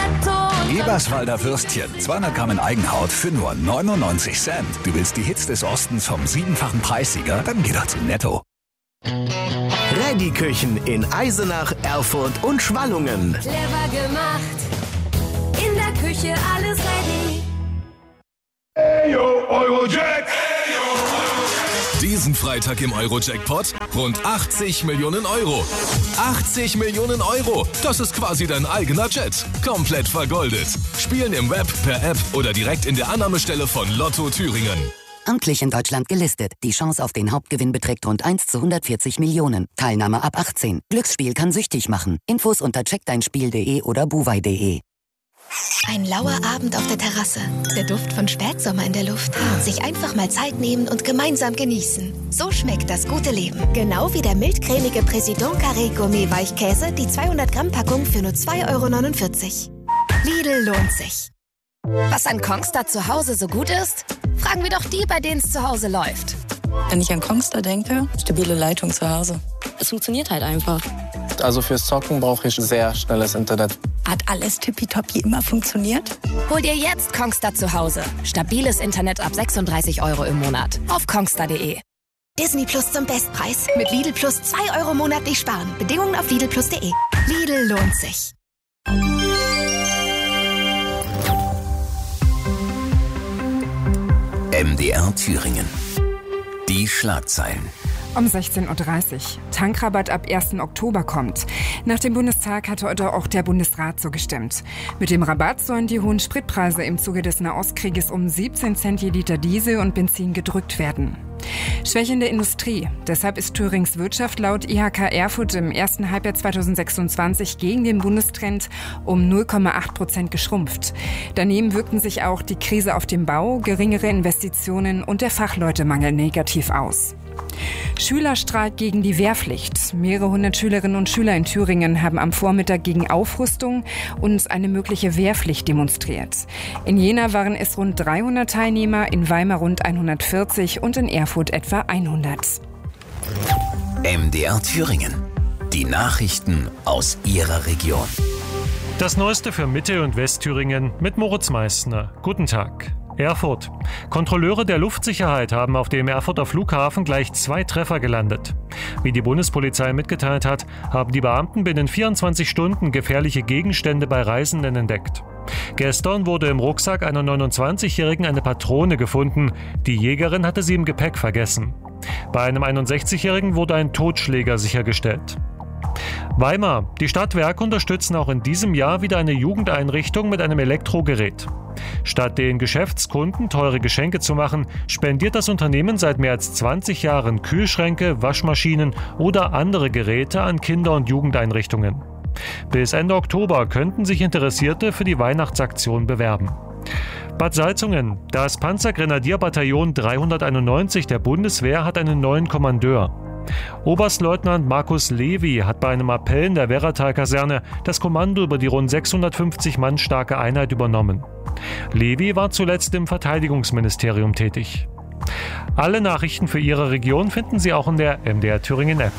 Netto. Eberswalder Würstchen, 200 Gramm in Eigenhaut für nur 99 Cent. Du willst die Hits des Ostens vom 7-fachen Preissieger? Dann geh doch zu Netto. Reddy-Küchen in Eisenach, Erfurt und Schwallungen. Clever gemacht. In der Küche alles ready. Eyo, Eurojack! Diesen Freitag im Eurojackpot rund 80 Millionen Euro. 80 Millionen Euro, das ist quasi dein eigener Jet. Komplett vergoldet. Spielen im Web, per App oder direkt in der Annahmestelle von Lotto Thüringen. Amtlich in Deutschland gelistet. Die Chance auf den Hauptgewinn beträgt rund 1 zu 140 Millionen. Teilnahme ab 18. Glücksspiel kann süchtig machen. Infos unter checkdeinspiel.de oder buwei.de. Ein lauer Abend auf der Terrasse. Der Duft von Spätsommer in der Luft. Sich einfach mal Zeit nehmen und gemeinsam genießen. So schmeckt das gute Leben. Genau wie der mildcremige Président Carré Gourmet Weichkäse, die 200 Gramm Packung für nur 2,49 €. Lidl lohnt sich. Was an Kongstar zu Hause so gut ist? Fragen wir doch die, bei denen es zu Hause läuft. Wenn ich an Kongstar denke, stabile Leitung zu Hause. Es funktioniert halt einfach. Also fürs Zocken brauche ich sehr schnelles Internet. Hat alles tippitoppi immer funktioniert? Hol dir jetzt Kongstar zu Hause. Stabiles Internet ab 36 € im Monat. Auf kongstar.de. Disney Plus zum Bestpreis. Mit Lidl Plus 2 € monatlich sparen. Bedingungen auf lidlplus.de. Lidl lohnt sich. MDR Thüringen. Die Schlagzeilen. Um 16:30 Uhr. Tankrabatt ab 1. Oktober kommt. Nach dem Bundestag hatte heute auch der Bundesrat so gestimmt. Mit dem Rabatt sollen die hohen Spritpreise im Zuge des Nahostkrieges um 17 Cent je Liter Diesel und Benzin gedrückt werden. Schwächende Industrie. Deshalb ist Thürings Wirtschaft laut IHK Erfurt im ersten Halbjahr 2026 gegen den Bundestrend um 0,8% geschrumpft. Daneben wirkten sich auch die Krise auf dem Bau, geringere Investitionen und der Fachleutemangel negativ aus. Schülerstreik gegen die Wehrpflicht. Mehrere hundert Schülerinnen und Schüler in Thüringen haben am Vormittag gegen Aufrüstung und eine mögliche Wehrpflicht demonstriert. In Jena waren es rund 300 Teilnehmer, in Weimar rund 140 und in Erfurt etwa 100. MDR Thüringen. Die Nachrichten aus Ihrer Region. Das Neueste für Mitte- und Westthüringen mit Moritz Meissner. Guten Tag. Erfurt. Kontrolleure der Luftsicherheit haben auf dem Erfurter Flughafen gleich 2 Treffer gelandet. Wie die Bundespolizei mitgeteilt hat, haben die Beamten binnen 24 Stunden gefährliche Gegenstände bei Reisenden entdeckt. Gestern wurde im Rucksack einer 29-Jährigen eine Patrone gefunden. Die Jägerin hatte sie im Gepäck vergessen. Bei einem 61-Jährigen wurde ein Totschläger sichergestellt. Weimar. Die Stadtwerke unterstützen auch in diesem Jahr wieder eine Jugendeinrichtung mit einem Elektrogerät. Statt den Geschäftskunden teure Geschenke zu machen, spendiert das Unternehmen seit mehr als 20 Jahren Kühlschränke, Waschmaschinen oder andere Geräte an Kinder- und Jugendeinrichtungen. Bis Ende Oktober könnten sich Interessierte für die Weihnachtsaktion bewerben. Bad Salzungen. Das Panzergrenadierbataillon 391 der Bundeswehr hat einen neuen Kommandeur. Oberstleutnant Markus Levy hat bei einem Appell in der Werratal-Kaserne das Kommando über die rund 650 Mann starke Einheit übernommen. Levy war zuletzt im Verteidigungsministerium tätig. Alle Nachrichten für Ihre Region finden Sie auch in der MDR Thüringen App.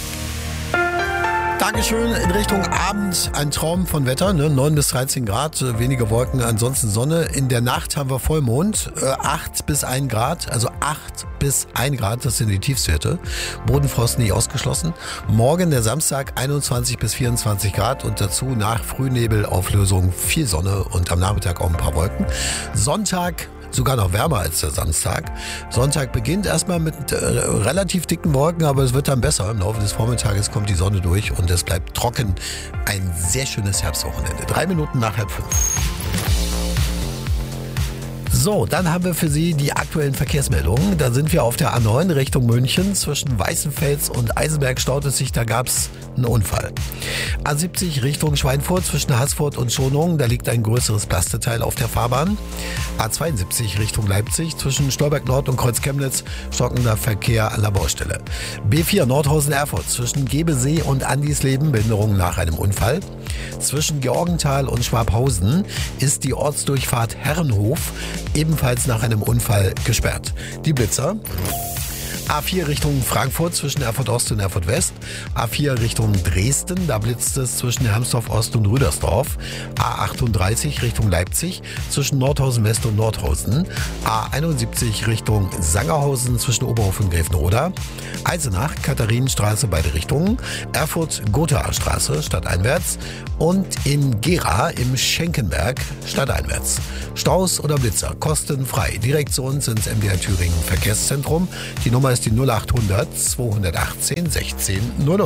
Dankeschön. In Richtung Abend ein Traum von Wetter, 9 bis 13 Grad, wenige Wolken, ansonsten Sonne. In der Nacht haben wir Vollmond, 8 bis 1 Grad, also 8 bis 1 Grad, das sind die Tiefstwerte. Bodenfrost nicht ausgeschlossen. Morgen, der Samstag, 21 bis 24 Grad und dazu nach Frühnebelauflösung viel Sonne und am Nachmittag auch ein paar Wolken. Sonntag sogar noch wärmer als der Samstag. Sonntag beginnt erstmal mit relativ dicken Wolken, aber es wird dann besser. Im Laufe des Vormittages kommt die Sonne durch und es bleibt trocken. Ein sehr schönes Herbstwochenende. 3 Minuten nach 4:30. So, dann haben wir für Sie die aktuellen Verkehrsmeldungen. Da sind wir auf der A9 Richtung München. Zwischen Weißenfels und Eisenberg staut es sich, da gab es einen Unfall. A70 Richtung Schweinfurt zwischen Haßfurt und Schonungen, da liegt ein größeres Plasteteil auf der Fahrbahn. A72 Richtung Leipzig zwischen Stolberg Nord und Kreuz Chemnitz, stockender Verkehr an der Baustelle. B4 Nordhausen-Erfurt zwischen Gebesee und Andisleben, Behinderung nach einem Unfall. Zwischen Georgenthal und Schwabhausen ist die Ortsdurchfahrt Herrenhof ebenfalls nach einem Unfall gesperrt. Die Blitzer. A4 Richtung Frankfurt zwischen Erfurt Ost und Erfurt West. A4 Richtung Dresden, da blitzt es zwischen Hermsdorf Ost und Rüdersdorf. A38 Richtung Leipzig zwischen Nordhausen West und Nordhausen. A71 Richtung Sangerhausen zwischen Oberhof und Gräfenroda. Eisenach, Katharinenstraße, beide Richtungen. Erfurt, Gothaer Straße, stadteinwärts. Und in Gera im Schenkenberg, stadteinwärts. Staus oder Blitzer, kostenfrei. Direkt zu uns ins MDR Thüringen Verkehrszentrum. Die Nummer ist die 0800 218 16 00.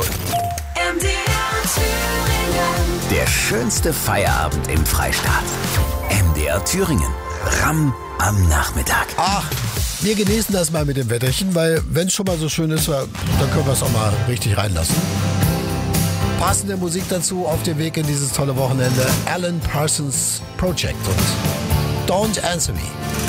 Der schönste Feierabend im Freistaat. MDR Thüringen. Ramm am Nachmittag. Ach, wir genießen das mal mit dem Wetterchen, weil wenn es schon mal so schön ist, dann können wir es auch mal richtig reinlassen. Passende Musik dazu auf dem Weg in dieses tolle Wochenende. Alan Parsons Project und Don't Answer Me.